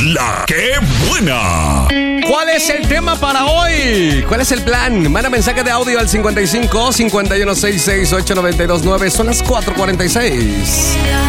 La que buena. ¿Cuál es el tema para hoy? ¿Cuál es el plan? Manda mensaje de audio al 55 5166 8929. Son las 4:46.